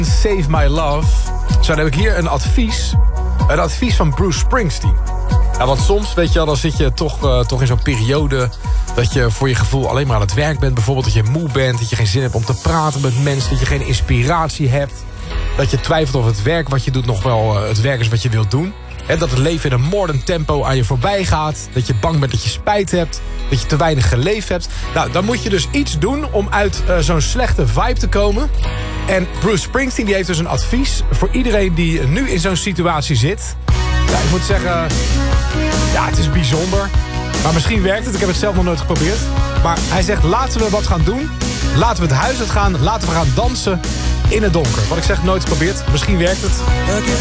Save My Love. Zo, dan heb ik hier een advies. Een advies van Bruce Springsteen. Ja, want soms, weet je wel, dan zit je toch in zo'n periode dat je voor je gevoel alleen maar aan het werk bent. Bijvoorbeeld dat je moe bent, dat je geen zin hebt om te praten met mensen, dat je geen inspiratie hebt. Dat je twijfelt of het werk wat je doet nog wel het werk is wat je wilt doen. En dat het leven in een moordend tempo aan je voorbij gaat. Dat je bang bent dat je spijt hebt. Dat je te weinig geleefd hebt. Nou, dan moet je dus iets doen om uit zo'n slechte vibe te komen. En Bruce Springsteen die heeft dus een advies voor iedereen die nu in zo'n situatie zit. Ja, ik moet zeggen, ja, het is bijzonder. Maar misschien werkt het, ik heb het zelf nog nooit geprobeerd. Maar hij zegt, laten we wat gaan doen. Laten we het huis uit gaan, laten we gaan dansen in het donker. Wat ik zeg, nooit geprobeerd. Misschien werkt het.